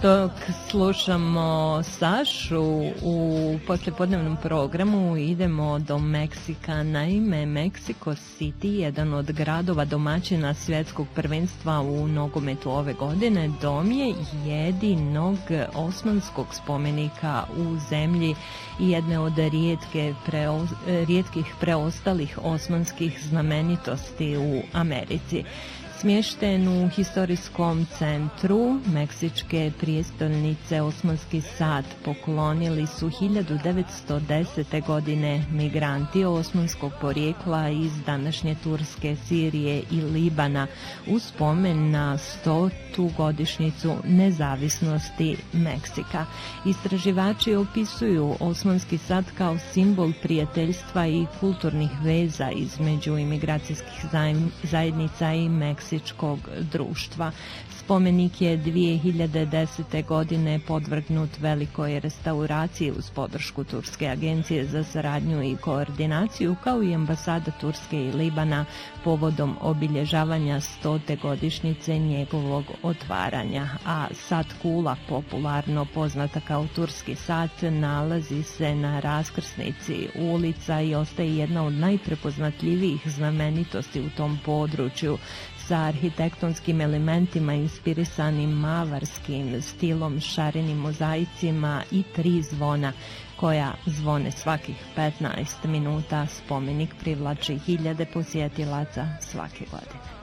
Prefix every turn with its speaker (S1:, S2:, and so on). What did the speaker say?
S1: Dok slušamo Sašu u poslijepodnevnom programu idemo do Meksika. Naime, Mexico City, jedan od gradova domaćina svjetskog prvenstva u nogometu ove godine, dom je jedinog osmanskog spomenika u zemlji i jedne od rijetkih preostalih osmanskih znamenitosti u Americi. Smješten u historijskom centru meksičke prijestolnice, Osmanski sad poklonili su 1910. godine migranti osmanskog porijekla iz današnje Turske, Sirije i Libana u spomen na 100. godišnjicu nezavisnosti Meksika. Istraživači opisuju Osmanski sad kao simbol prijateljstva i kulturnih veza između imigracijskih zajednica i meksičkog društva. Spomenik je 2010. godine podvrgnut velikoj restauraciji uz podršku Turske agencije za saradnju i koordinaciju, kao i ambasada Turske i Libana povodom obilježavanja 100. godišnjice njegovog otvaranja. A Sat Kula, popularno poznata kao Turski sat, nalazi se na raskrsnici ulica i ostaje jedna od najprepoznatljivijih znamenitosti u tom području, sa arhitektonskim elementima inspirisanim mavarskim stilom, šarenim mozaicima i 3 zvona koja zvone svakih 15 minuta. Spomenik privlači hiljade posjetilaca svake godine.